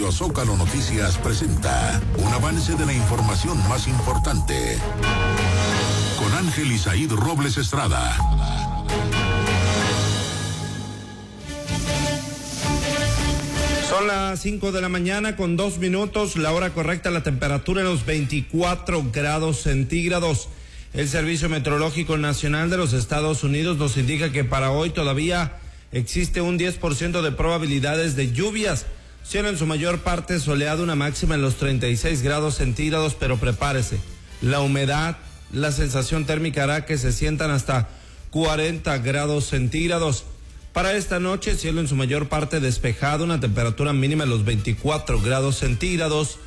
Radio Zócalo Noticias presenta un avance de la información más importante con Ángel Isaíd Robles Estrada. Son las 5 de la mañana con 2 minutos, la hora correcta, la temperatura en los 24 grados centígrados. El Servicio Meteorológico Nacional de los Estados Unidos nos indica que para hoy todavía existe un 10% de probabilidades de lluvias. Cielo en su mayor parte soleado, una máxima en los 36 grados centígrados, pero prepárese. La humedad, la sensación térmica hará que se sientan hasta 40 grados centígrados. Para esta noche, cielo en su mayor parte despejado, una temperatura mínima en los 24 grados centígrados.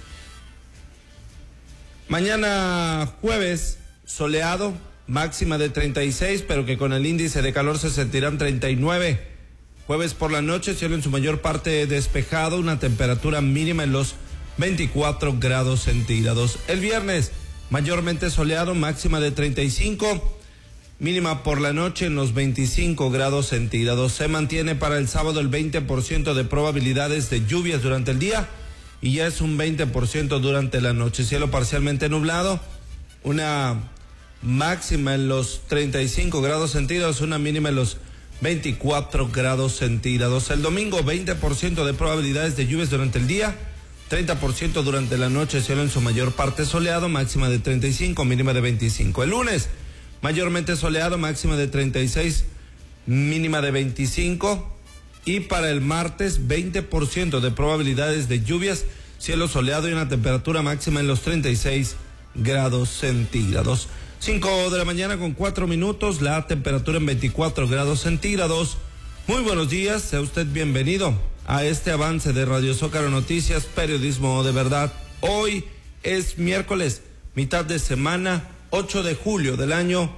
Mañana jueves, soleado, máxima de 36, pero que con el índice de calor se sentirán 39. Jueves por la noche, cielo en su mayor parte despejado, una temperatura mínima en los 24 grados centígrados. El viernes, mayormente soleado, máxima de 35. Mínima por la noche en los 25 grados centígrados. Se mantiene para el sábado el 20% de probabilidades de lluvias durante el día y ya es un 20% durante la noche. Cielo parcialmente nublado, una máxima en los 35 grados centígrados, una mínima en los 24 grados centígrados. El domingo 20% de probabilidades de lluvias durante el día, 30% durante la noche. Cielo en su mayor parte soleado, máxima de 35, mínima de 25. El lunes mayormente soleado, máxima de 36, mínima de 25. Y para el martes, 20% de probabilidades de lluvias, cielo soleado y una temperatura máxima en los 36 grados centígrados. 5 de la mañana con 4 minutos, la temperatura en 24 grados centígrados. Muy buenos días, sea usted bienvenido a este avance de Radio Zócalo Noticias, periodismo de verdad. Hoy es miércoles, mitad de semana, 8 de julio del año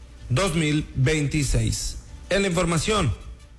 2026. En la información,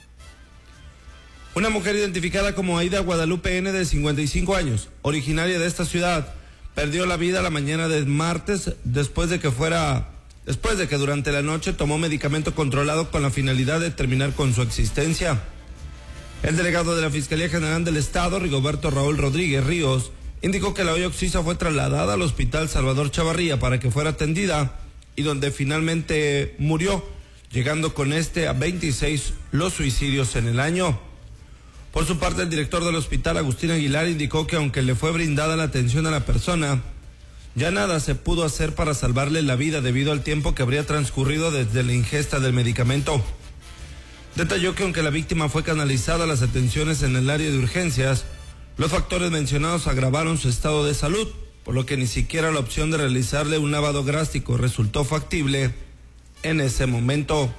una mujer identificada como Aida Guadalupe N, de 55 años, originaria de esta ciudad, perdió la vida la mañana del martes después de que durante la noche tomó medicamento controlado con la finalidad de terminar con su existencia. El delegado de la Fiscalía General del Estado, Rigoberto Raúl Rodríguez Ríos, indicó que la hoy occisa fue trasladada al Hospital Salvador Chavarría para que fuera atendida y donde finalmente murió, llegando con a 26 los suicidios en el año. Por su parte, el director del hospital, Agustín Aguilar, indicó que aunque le fue brindada la atención a la persona, ya nada se pudo hacer para salvarle la vida debido al tiempo que habría transcurrido desde la ingesta del medicamento. Detalló que aunque la víctima fue canalizada a las atenciones en el área de urgencias, los factores mencionados agravaron su estado de salud, por lo que ni siquiera la opción de realizarle un lavado gástrico resultó factible en ese momento.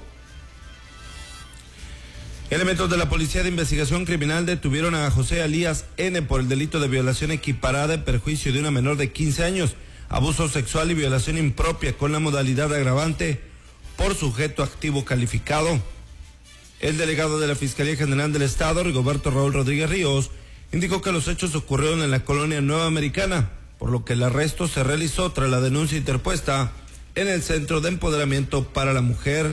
Elementos de la Policía de Investigación Criminal detuvieron a José Alías N por el delito de violación equiparada en perjuicio de una menor de 15 años, abuso sexual y violación impropia con la modalidad agravante por sujeto activo calificado. El delegado de la Fiscalía General del Estado, Rigoberto Raúl Rodríguez Ríos, indicó que los hechos ocurrieron en la colonia Nueva Americana, por lo que el arresto se realizó tras la denuncia interpuesta en el Centro de Empoderamiento para la Mujer.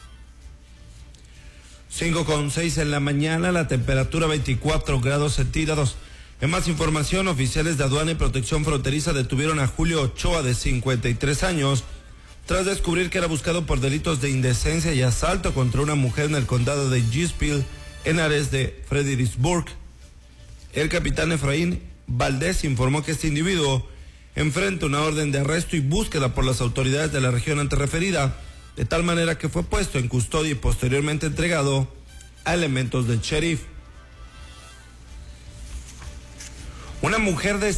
5:06 en la mañana, la temperatura 24 grados centígrados. En más información, oficiales de Aduana y Protección Fronteriza detuvieron a Julio Ochoa, de 53 años, tras descubrir que era buscado por delitos de indecencia y asalto contra una mujer en el condado de Gisfield, en áreas de Fredericksburg. El capitán Efraín Valdés informó que este individuo enfrenta una orden de arresto y búsqueda por las autoridades de la región anterreferida, de tal manera que fue puesto en custodia y posteriormente entregado a elementos del sheriff. Una mujer de